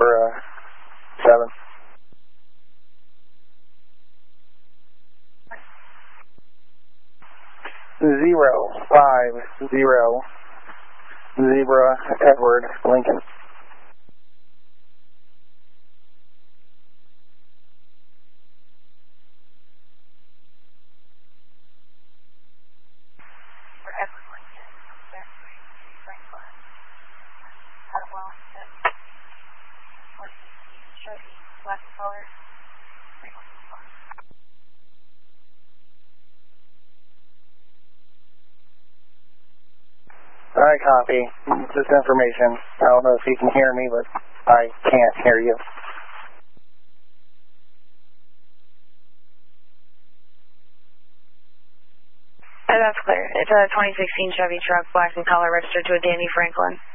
for 7. Zero 5 0 Zebra Edward Lincoln. Alright, copy. Just information. I don't know if you can hear me, but I can't hear you. That's clear. It's a 2016 Chevy truck, black in color, registered to a Danny Franklin.